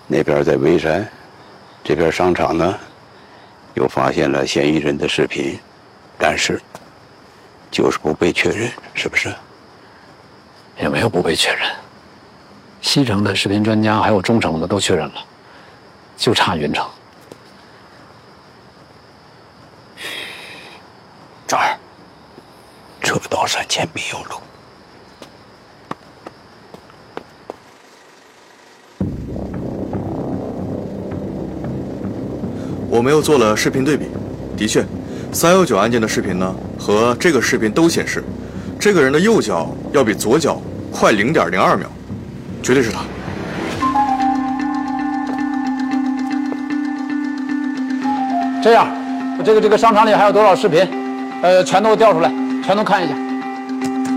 那边在微山，这边商场呢，又发现了嫌疑人的视频，但是就是不被确认，是不是？ 也没有不被确认。西城的视频专家还有中城的都确认了，就差云城。 这儿，车到山前必有路。 我们又做了视频对比，的确，319案件的视频呢和这个视频都显示，这个人的右脚要比左脚快0.02秒，绝对是他。 这样，这个商场里还有多少视频？全都调出来，全都看一下。